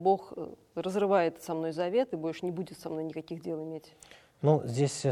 Бог разрывает со мной завет и больше не будет со мной никаких дел иметь? Ну, здесь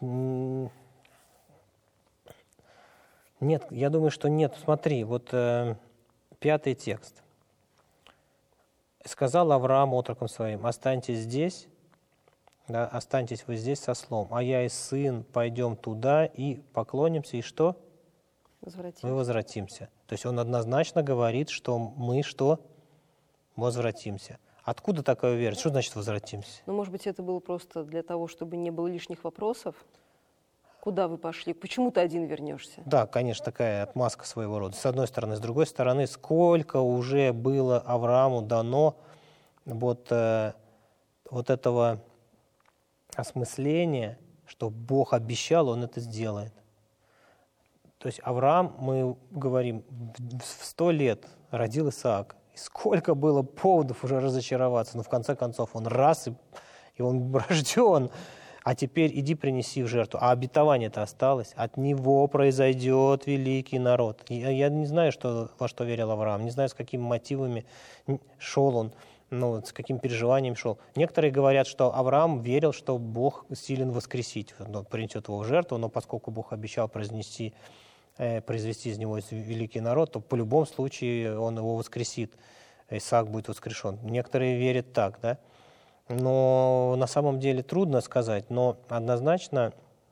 нет, я думаю, что нет. Смотри, вот 5 текст. «Сказал Авраам отрокам своим: останьтесь здесь, да, останьтесь вы здесь со слом, а я и сын пойдем туда и поклонимся, и что? Мы возвратимся». То есть он однозначно говорит, что мы что? Возвратимся. Откуда такая уверенность? Что значит возвратимся? Ну, может быть, это было просто для того, чтобы не было лишних вопросов? Куда вы пошли? Почему ты один вернешься? Да, конечно, такая отмазка своего рода. С одной стороны. С другой стороны, сколько уже было Аврааму дано вот этого осмысления, что Бог обещал, Он это сделает. То есть Авраам, мы говорим, в 100 лет родил Исаака. И сколько было поводов уже разочароваться, но в конце концов он раз, и он рожден, а теперь иди принеси в жертву. А обетование-то осталось, от него произойдет великий народ. Я не знаю, во что верил Авраам, не знаю, с какими мотивами шел он, с каким переживанием шел. Некоторые говорят, что Авраам верил, что Бог силен воскресить, принесет его в жертву, но поскольку Бог обещал произвести из него великий народ, то по любому случаю он его воскресит, Исаак будет воскрешен. Некоторые верят так, да? Но на самом деле трудно сказать, но однозначно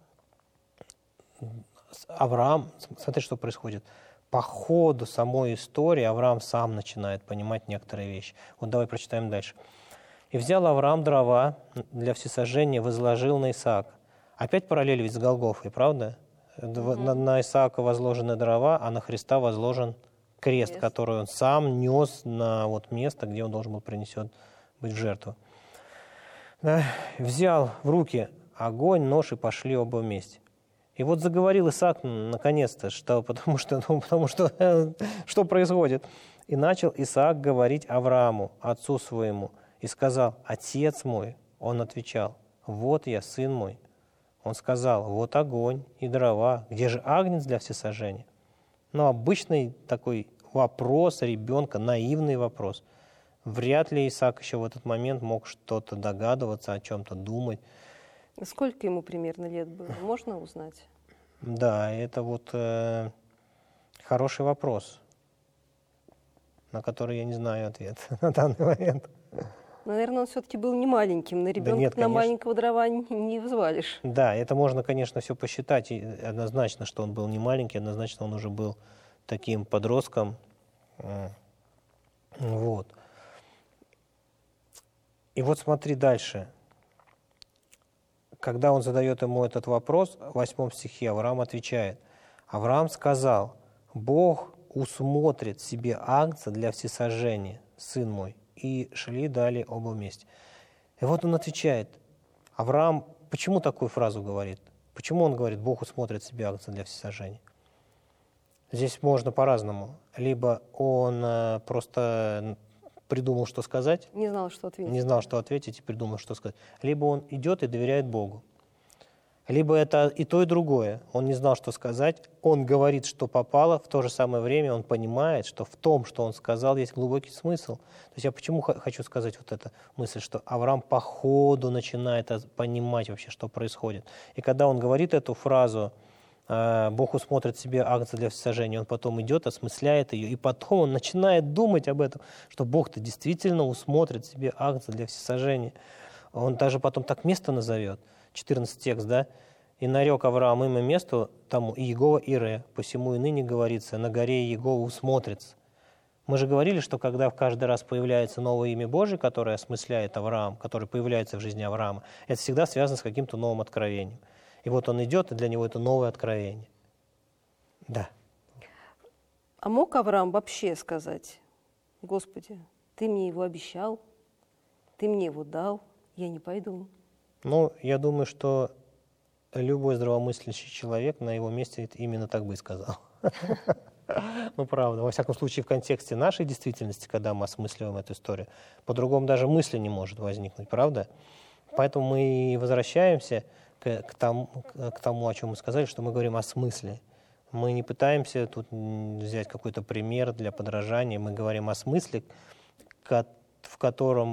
Авраам, смотри, что происходит. По ходу самой истории Авраам сам начинает понимать некоторые вещи. Вот давай прочитаем дальше. «И взял Авраам дрова для всесожжения, возложил на Исаака». Опять параллель ведь с Голгофой, правда? На Исаака возложены дрова, а на Христа возложен крест, который он сам нес на место, где он должен был принесен быть в жертву. Да. Взял в руки огонь, нож, и пошли оба вместе. И вот заговорил Исаак наконец-то, потому что что происходит? «И начал Исаак говорить Аврааму, отцу своему, и сказал: Отец мой. Он отвечал: Вот я, сын мой. Он сказал: Вот огонь и дрова, где же агнец для всесожжения?» Но обычный такой вопрос ребенка, наивный вопрос. Вряд ли Исаак еще в этот момент мог что-то догадываться, о чем-то думать. Сколько ему примерно лет было? Можно узнать? Да, это хороший вопрос, на который я не знаю ответ на данный момент. Наверное, он все-таки был не маленьким. На ребенка, да нет, на маленького дрова не взвалишь. Да, это можно, конечно, все посчитать. И однозначно, что он был не маленький, однозначно он уже был таким подростком. Вот. И вот смотри дальше. Когда он задает ему этот вопрос, в 8 стихе Авраам отвечает: Авраам сказал: Бог усмотрит себе агнца для всесожжения, сын мой. И шли далее оба вместе. И вот он отвечает. Авраам почему такую фразу говорит? Почему он говорит: Бог усмотрит себе агнца для всесожжения? Здесь можно по-разному. Либо он просто придумал, что сказать. Не знал, что ответить. Не знал, что ответить, и придумал, что сказать. Либо он идет и доверяет Богу. Либо это и то, и другое. Он не знал, что сказать. Он говорит, что попало. В то же самое время он понимает, что в том, что он сказал, есть глубокий смысл. То есть я почему хочу сказать вот эту мысль, что Авраам по ходу начинает понимать вообще, что происходит. И когда он говорит эту фразу «Бог усмотрит себе агнца для всесожжения», он потом идет, осмысляет ее, и потом он начинает думать об этом, что Бог-то действительно усмотрит себе агнца для всесожжения. Он даже потом так место назовет. 14 текст, да? «И нарек Авраам имя месту тому Иегова Ире, посему и ныне говорится: на горе Иегова усмотрится». Мы же говорили, что когда каждый раз появляется новое имя Божие, которое осмысляет Авраам, которое появляется в жизни Авраама, это всегда связано с каким-то новым откровением. И вот он идет, и для него это новое откровение. Да. А мог Авраам вообще сказать: Господи, Ты мне его обещал, Ты мне его дал, я не пойду? Я думаю, что любой здравомыслящий человек на его месте именно так бы и сказал. Правда. Во всяком случае, в контексте нашей действительности, когда мы осмысливаем эту историю, по-другому даже мысли не может возникнуть, правда? Поэтому мы и возвращаемся к тому, о чем мы сказали, что мы говорим о смысле. Мы не пытаемся тут взять какой-то пример для подражания, мы говорим о смысле, в котором